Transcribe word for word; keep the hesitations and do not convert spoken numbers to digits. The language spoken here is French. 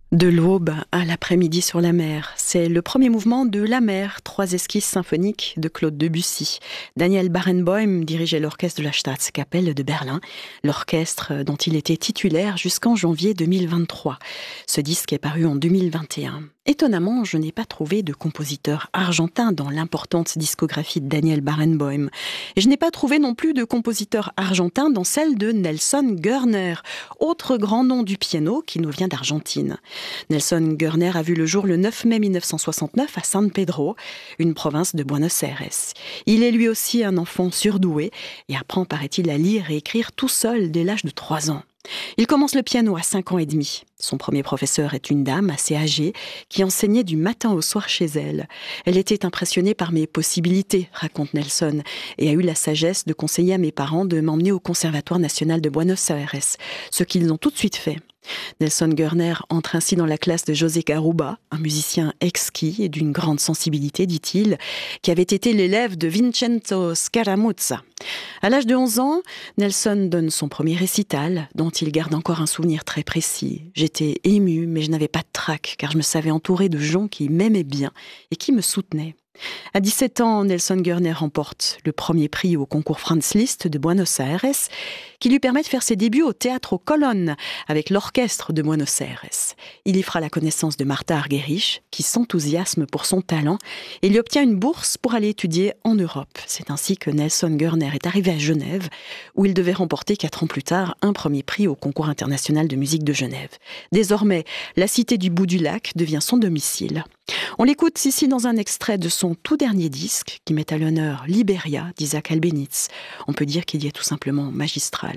De l'aube à l'après-midi sur la mer, c'est le premier mouvement de La Mer, trois esquisses symphoniques de Claude Debussy. Daniel Barenboim dirigeait l'orchestre de la Staatskapelle de Berlin, l'orchestre dont il était titulaire jusqu'en janvier deux mille vingt-trois. Ce disque est paru en deux mille vingt et un. Étonnamment, je n'ai pas trouvé de compositeur argentin dans l'importante discographie de Daniel Barenboim. Et je n'ai pas trouvé non plus de compositeur argentin dans celle de Nelson Görner, autre grand nom du piano qui nous vient d'Argentine. Nelson Görner a vu le jour le neuf mai mille neuf cent soixante-neuf à San Pedro, une province de Buenos Aires. Il est lui aussi un enfant surdoué et apprend, paraît-il, à lire et écrire tout seul dès l'âge de trois ans. Il commence le piano à cinq ans et demi. Son premier professeur est une dame assez âgée qui enseignait du matin au soir chez elle. Elle était impressionnée par mes possibilités, raconte Nelson, et a eu la sagesse de conseiller à mes parents de m'emmener au Conservatoire national de Buenos Aires, ce qu'ils ont tout de suite fait. Nelson Görner entre ainsi dans la classe de José Garuba, un musicien exquis et d'une grande sensibilité, dit-il, qui avait été l'élève de Vincenzo Scaramuzza. À l'âge de onze ans, Nelson donne son premier récital, dont il garde encore un souvenir très précis. J'étais émue, mais je n'avais pas de trac, car je me savais entourée de gens qui m'aimaient bien et qui me soutenaient. À dix-sept ans, Nelson Görner remporte le premier prix au concours Franz Liszt de Buenos Aires, qui lui permet de faire ses débuts au Théâtre Colón avec l'orchestre de Buenos Aires. Il y fera la connaissance de Martha Argerich, qui s'enthousiasme pour son talent, et lui obtient une bourse pour aller étudier en Europe. C'est ainsi que Nelson Görner est arrivé à Genève, où il devait remporter quatre ans plus tard un premier prix au concours international de musique de Genève. Désormais, la cité du bout du lac devient son domicile. On l'écoute ici dans un extrait de son tout dernier disque qui met à l'honneur Liberia d'Isaac Albéniz. On peut dire qu'il y est tout simplement magistral.